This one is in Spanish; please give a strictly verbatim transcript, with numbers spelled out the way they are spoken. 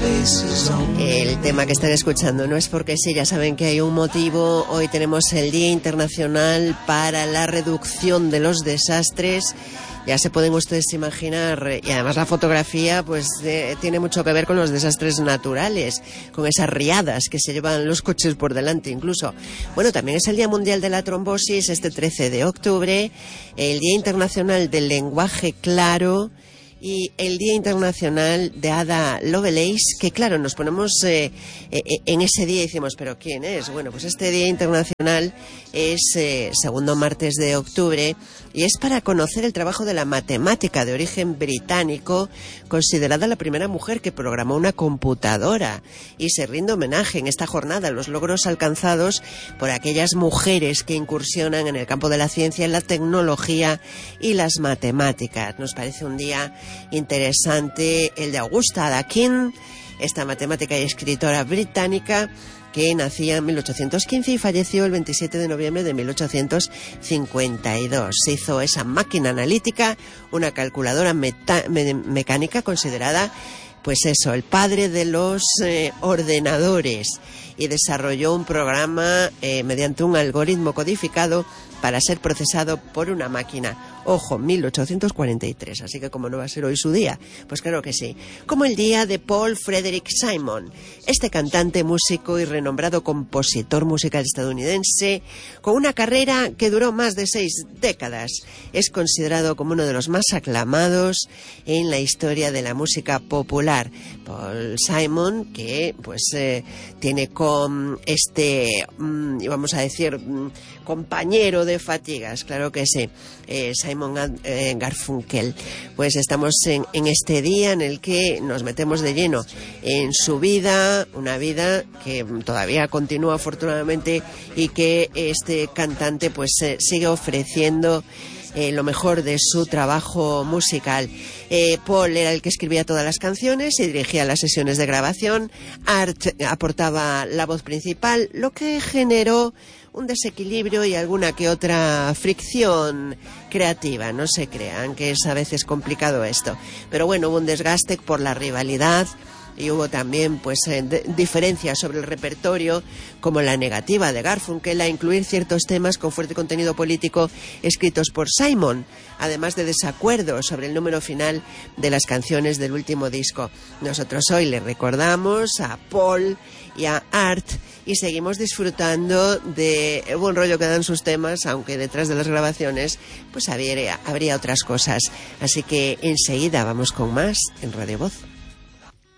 El tema que están escuchando no es porque sí, ya saben que hay un motivo. Hoy tenemos el Día Internacional para la Reducción de los Desastres. Ya se pueden ustedes imaginar, y además la fotografía pues eh, tiene mucho que ver con los desastres naturales, con esas riadas que se llevan los coches por delante incluso. Bueno, también es el Día Mundial de la Trombosis, este trece de octubre, el Día Internacional del Lenguaje Claro y el Día Internacional de Ada Lovelace, que claro, nos ponemos eh, eh, en ese día y decimos, ¿pero quién es? Bueno, pues este Día Internacional es eh, segundo martes de octubre y es para conocer el trabajo de la matemática de origen británico, considerada la primera mujer que programó una computadora, y se rinde homenaje en esta jornada a los logros alcanzados por aquellas mujeres que incursionan en el campo de la ciencia, la tecnología y las matemáticas. Nos parece un día interesante el de Augusta Ada King, esta matemática y escritora británica que nacía en mil ochocientos quince y falleció el veintisiete de noviembre de mil ochocientos cincuenta y dos. Se hizo esa máquina analítica, una calculadora meta- me- mecánica considerada, pues eso, el padre de los eh, ordenadores, y desarrolló un programa eh, mediante un algoritmo codificado para ser procesado por una máquina. Ojo, mil ochocientos cuarenta y tres, así que como no va a ser hoy su día, pues claro que sí. Como el día de Paul Frederick Simon, este cantante, músico y renombrado compositor musical estadounidense, con una carrera que duró más de seis décadas. Es considerado como uno de los más aclamados en la historia de la música popular. Paul Simon, que pues eh, tiene con este, mmm, vamos a decir, mmm, compañero de fatigas, claro que sí, eh, Simon eh, Garfunkel. Pues estamos en, en este día en el que nos metemos de lleno en su vida, una vida que todavía continúa afortunadamente y que este cantante pues eh, sigue ofreciendo Eh, lo mejor de su trabajo musical. Eh, Paul era el que escribía todas las canciones y dirigía las sesiones de grabación. Art aportaba la voz principal, lo que generó un desequilibrio y alguna que otra fricción creativa. No se crean que es a veces complicado esto. Pero bueno, hubo un desgaste por la rivalidad. Y hubo también pues eh, diferencias sobre el repertorio, como la negativa de Garfunkel a incluir ciertos temas con fuerte contenido político escritos por Simon, además de desacuerdos sobre el número final de las canciones del último disco. Nosotros hoy le recordamos a Paul y a Art y seguimos disfrutando de buen rollo que dan sus temas, aunque detrás de las grabaciones pues habría, habría otras cosas. Así que enseguida vamos con más en Radio Voz.